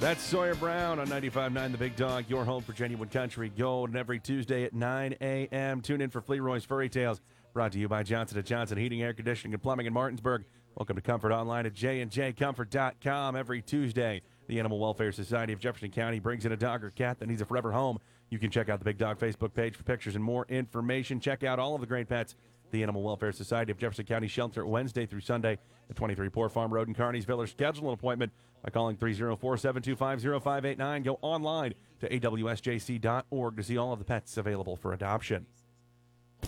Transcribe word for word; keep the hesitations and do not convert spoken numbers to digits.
That's Sawyer Brown on ninety-five point nine The Big Dog, your home for genuine country gold. And every Tuesday at nine a.m., tune in for Fleroy's Furry Tales, brought to you by Johnson and Johnson Heating, Air Conditioning, and Plumbing in Martinsburg. Welcome to Comfort Online at j and j comfort dot com. Every Tuesday, the Animal Welfare Society of Jefferson County brings in a dog or cat that needs a forever home. You can check out the Big Dog Facebook page for pictures and more information. Check out all of the great pets. The Animal Welfare Society of Jefferson County Shelter, Wednesday through Sunday at twenty-three Poor Farm Road in Kearneysville. Or schedule an appointment by calling three oh four, seven two five, oh five eight nine. Go online to a w s j c dot org to see all of the pets available for adoption.